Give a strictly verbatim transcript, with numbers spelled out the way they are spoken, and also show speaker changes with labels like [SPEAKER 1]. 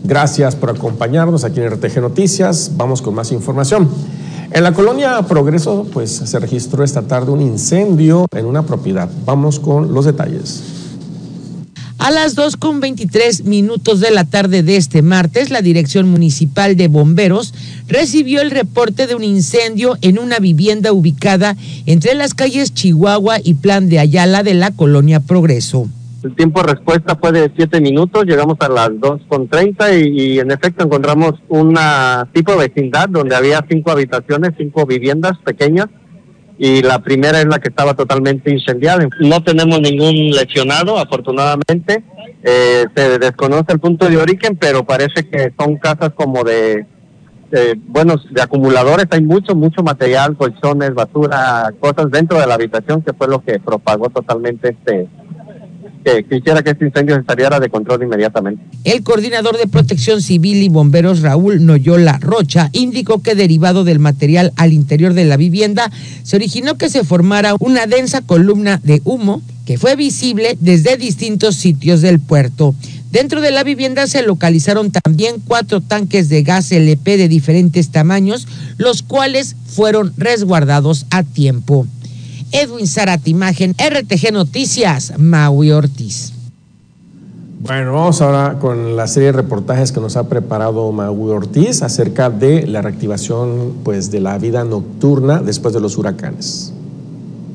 [SPEAKER 1] Gracias por acompañarnos aquí en R T G Noticias. Vamos con más información. En la colonia Progreso, pues se registró esta tarde un incendio en una propiedad. Vamos con los detalles.
[SPEAKER 2] A las dos con veintitrés minutos de la tarde de este martes, la Dirección Municipal de Bomberos recibió el reporte de un incendio en una vivienda ubicada entre las calles Chihuahua y Plan de Ayala de la colonia Progreso.
[SPEAKER 3] El tiempo de respuesta fue de siete minutos, llegamos a las dos con treinta y, y en efecto encontramos una tipo de vecindad donde había cinco habitaciones, cinco viviendas pequeñas, y la primera es la que estaba totalmente incendiada. No tenemos ningún lesionado, afortunadamente. Eh, se desconoce el punto de origen, pero parece que son casas como de, de, bueno, de acumuladores. Hay mucho, mucho material, colchones, basura, cosas dentro de la habitación, que fue lo que propagó totalmente este... que quisiera que este incendio se saliera de control inmediatamente.
[SPEAKER 2] El coordinador de Protección Civil y Bomberos, Raúl Noyola Rocha, indicó que derivado del material al interior de la vivienda, se originó que se formara una densa columna de humo que fue visible desde distintos sitios del puerto. Dentro de la vivienda se localizaron también cuatro tanques de gas L P de diferentes tamaños, los cuales fueron resguardados a tiempo. Edwin Zárate, imagen, R T G Noticias, Maui Ortiz.
[SPEAKER 1] Bueno, vamos ahora con la serie de reportajes que nos ha preparado Maui Ortiz acerca de la reactivación, pues, de la vida nocturna después de los huracanes.